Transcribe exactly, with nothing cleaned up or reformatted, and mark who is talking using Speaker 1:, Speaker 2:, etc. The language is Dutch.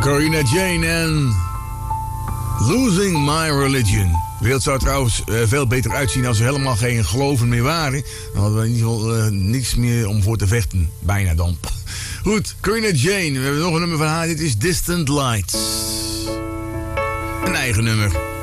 Speaker 1: Corinna Jane en Losing My Religion. De wereld zou trouwens uh, veel beter uitzien als er helemaal geen geloven meer waren. Dan hadden we in ieder geval uh, niks meer om voor te vechten. Bijna dan. Goed, Corinna Jane. We hebben nog een nummer van haar. Dit is Distant Lights. Een eigen nummer.